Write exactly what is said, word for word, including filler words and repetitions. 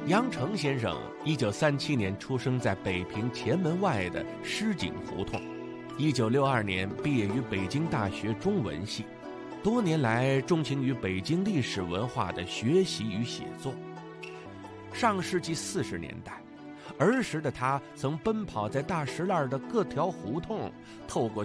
杨成先生一九三七年出生在北平前门外的狮井胡同，一九六二年毕业于北京大学中文系，多年来钟情于北京历史文化的学习与写作。上世纪四十年代，儿时的他曾奔跑在大石栏的各条胡同，透过